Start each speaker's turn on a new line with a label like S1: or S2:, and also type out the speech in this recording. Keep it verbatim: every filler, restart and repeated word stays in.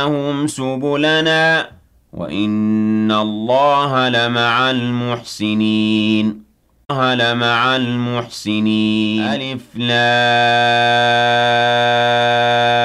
S1: لهم سبلنا وإن الله لمع المحسنين الله لمع المحسنين ألف لام